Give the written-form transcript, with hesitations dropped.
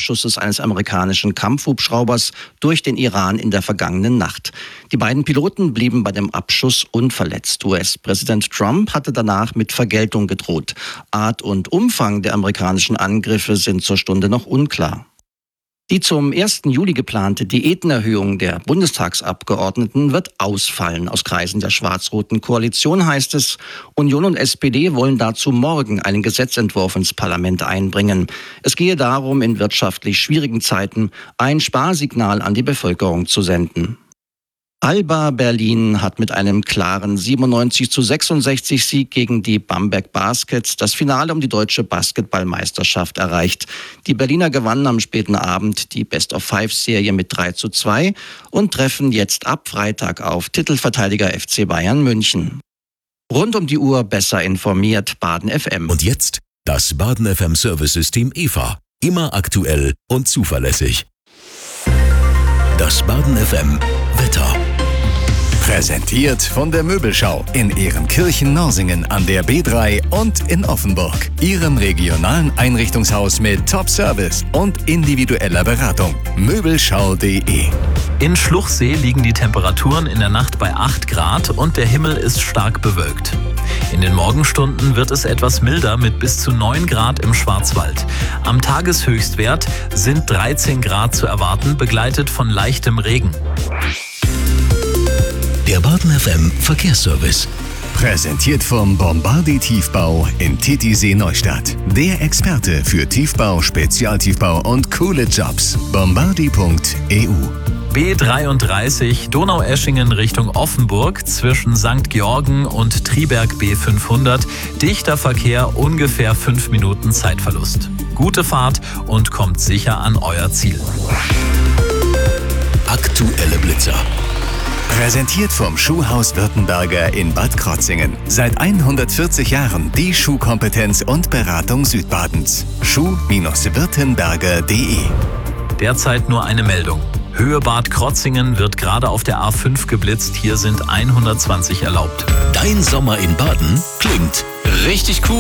Abschusses eines amerikanischen Kampfhubschraubers durch den Iran in der vergangenen Nacht. Die beiden Piloten blieben bei dem Abschuss unverletzt. US-Präsident Trump hatte danach mit Vergeltung gedroht. Art und Umfang der amerikanischen Angriffe sind zur Stunde noch unklar. Die zum 1. Juli geplante Diätenerhöhung der Bundestagsabgeordneten wird ausfallen. Aus Kreisen der schwarz-roten Koalition heißt es, Union und SPD wollen dazu morgen einen Gesetzentwurf ins Parlament einbringen. Es gehe darum, in wirtschaftlich schwierigen Zeiten ein Sparsignal an die Bevölkerung zu senden. Alba Berlin hat mit einem klaren 97:66 Sieg gegen die Bamberg Baskets das Finale um die deutsche Basketballmeisterschaft erreicht. Die Berliner gewannen am späten Abend die Best-of-5-Serie mit 3:2 und treffen jetzt ab Freitag auf Titelverteidiger FC Bayern München. Rund um die Uhr besser informiert Baden FM. Und jetzt das Baden FM Service-System EVA. Immer aktuell und zuverlässig. Das Baden FM Wetter. Präsentiert von der Möbelschau in Ehrenkirchen-Norsingen an der B3 und in Offenburg. Ihrem regionalen Einrichtungshaus mit Top-Service und individueller Beratung. Möbelschau.de. In Schluchsee liegen die Temperaturen in der Nacht bei 8 Grad und der Himmel ist stark bewölkt. In den Morgenstunden wird es etwas milder mit bis zu 9 Grad im Schwarzwald. Am Tageshöchstwert sind 13 Grad zu erwarten, begleitet von leichtem Regen. Der Baden FM Verkehrsservice. Präsentiert vom Bombardi Tiefbau in Titisee Neustadt. Der Experte für Tiefbau, Spezialtiefbau und coole Jobs. Bombardi.eu. B33 Donaueschingen Richtung Offenburg zwischen St. Georgen und Triberg B500. Dichter Verkehr, ungefähr 5 Minuten Zeitverlust. Gute Fahrt und kommt sicher an euer Ziel. Aktuelle Blitzer. Präsentiert vom Schuhhaus Württemberger in Bad Krotzingen. Seit 140 Jahren die Schuhkompetenz und Beratung Südbadens. Schuh-württemberger.de. Derzeit nur eine Meldung. Höhe Bad Krotzingen wird gerade auf der A5 geblitzt. Hier sind 120 erlaubt. Dein Sommer in Baden klingt richtig cool.